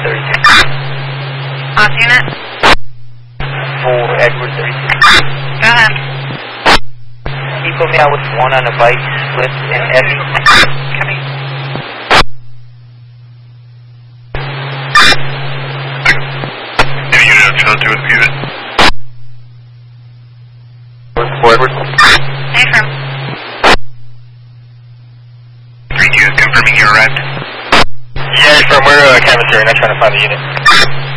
32. Off unit. For Edward 32. Go ahead. Can you put me out with one on a bike, split, and heavy? Copy. Any unit on channel 2 with unit? For Edward. Affirm. 32 confirming you arrived. Yeah, from we're cabin 3, not trying to find the unit.